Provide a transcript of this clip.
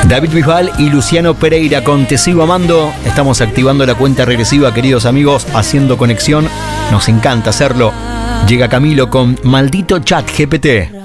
David Bisbal y Luciano Pereira con Te Sigo Amando. Estamos activando la cuenta regresiva, queridos amigos, haciendo conexión. Nos encanta hacerlo. Llega Camilo con Maldito Chat GPT.